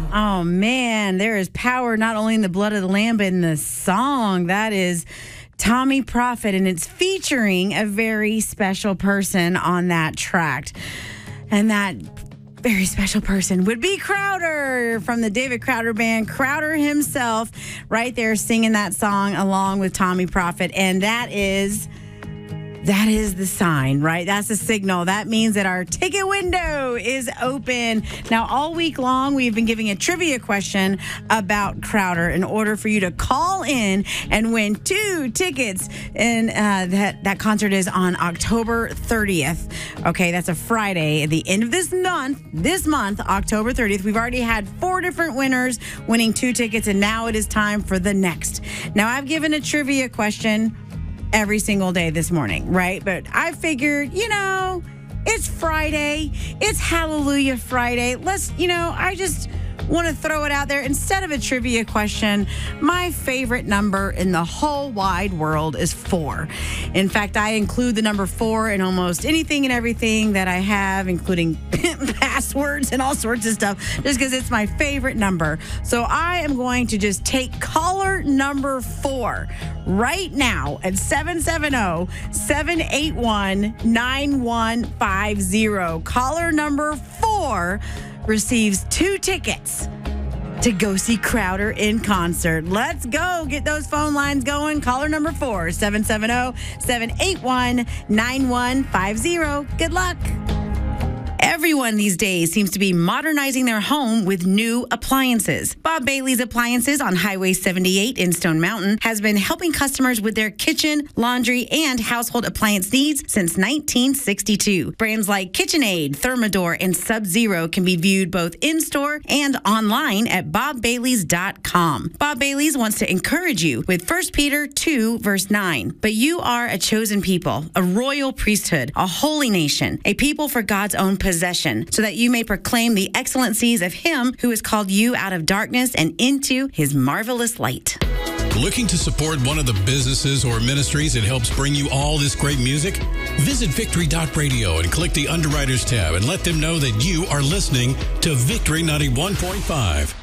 Oh, man, there is power not only in the blood of the Lamb, but in the song. That is Tommy Prophet, and it's featuring a very special person on that track. And that very special person would be Crowder from the David Crowder Band. Crowder himself right there singing that song along with Tommy Prophet. And that is the sign, right? That's the signal. That means that our ticket window is open. Now, all week long, we've been giving a trivia question about Crowder in order for you to call in and win 2 tickets. And that concert is on October 30th. Okay, that's a Friday at the end of this month, October 30th. We've already had 4 different winners winning 2 tickets, and now it is time for the next. Now, I've given a trivia question every single day this morning, right? But I figured, it's Friday. It's Hallelujah Friday. I just want to throw it out there. Instead of a trivia question, my favorite number in the whole wide world is 4. In fact, I include the number 4 in almost anything and everything that I have, including passwords and all sorts of stuff, just because it's my favorite number. So I am going to just take caller number 4 right now at 770-781-9150. Caller number 4 receives 2 tickets to go see Crowder in concert. Let's go. Get those phone lines going. Caller number 4, 770-781-9150. Good luck. Everyone these days seems to be modernizing their home with new appliances. Bob Bailey's Appliances on Highway 78 in Stone Mountain has been helping customers with their kitchen, laundry, and household appliance needs since 1962. Brands like KitchenAid, Thermador, and Sub-Zero can be viewed both in-store and online at bobbaileys.com. Bob Bailey's wants to encourage you with 1 Peter 2, verse 9. But you are a chosen people, a royal priesthood, a holy nation, a people for God's own possession, so that you may proclaim the excellencies of him who has called you out of darkness and into his marvelous light. Looking to support one of the businesses or ministries that helps bring you all this great music? Visit Victory.radio and click the Underwriters tab and let them know that you are listening to Victory 91.5.